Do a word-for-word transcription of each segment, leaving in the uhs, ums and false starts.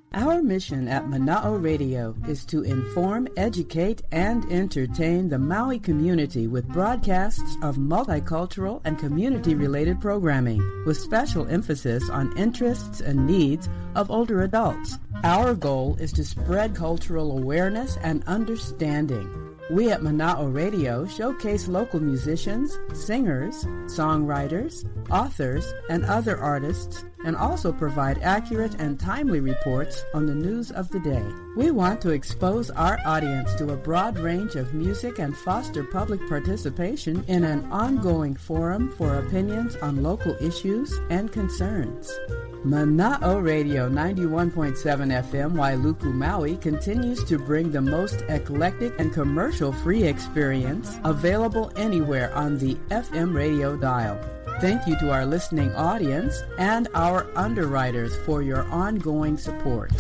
Our mission at Mana'o Radio is to inform, educate, and entertain the Maui community with broadcasts of multicultural and community-related programming, with special emphasis on interests and needs of older adults. Our goal is to spread cultural awareness and understanding. We at Mana'o Radio showcase local musicians, singers, songwriters, authors, and other artists, and also provide accurate and timely reports on the news of the day. We want to expose our audience to a broad range of music and foster public participation in an ongoing forum for opinions on local issues and concerns. Mana'o Radio ninety-one point seven F M Wailuku, Maui continues to bring the most eclectic and commercial-free experience available anywhere on the F M radio dial. Thank you to our listening audience and our underwriters for your ongoing support.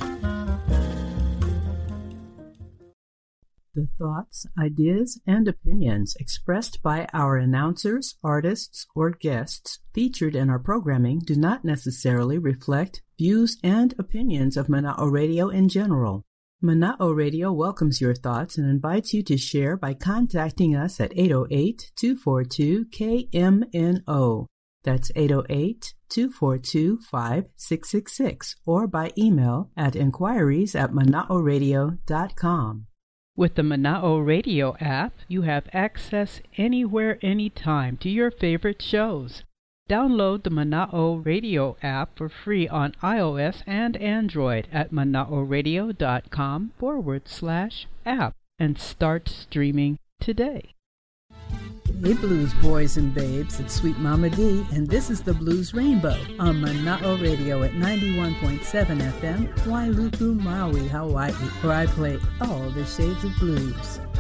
The thoughts, ideas, and opinions expressed by our announcers, artists, or guests featured in our programming do not necessarily reflect views and opinions of Mana'o Radio in general. Mana'o Radio welcomes your thoughts and invites you to share by contacting us at eight oh eight, two four two, K M N O. That's eight oh eight, two four two, five six six six, or by email at inquiries at mana'o radio dot com. With the Mana'o Radio app, you have access anywhere, anytime to your favorite shows. Download the Mana'o Radio app for free on iOS and Android at mana'oradio.com forward slash app and start streaming today. Hey Blues boys and babes, it's Sweet Mama D, and this is the Blues Rainbow on Mana'o Radio at ninety-one point seven F M, Wailuku, Maui, Hawaii, where I play all the shades of blues.